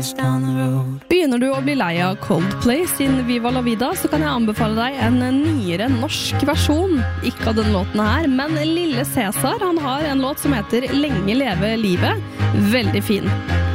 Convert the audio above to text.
Begynner du å bli lei av Coldplay sin Viva la Vida, så kan jeg anbefale deg en nyere norsk versjon. Ikke av den låten her, men Lille Cæsar, han har en låt som heter Lenge leve livet. Veldig fin.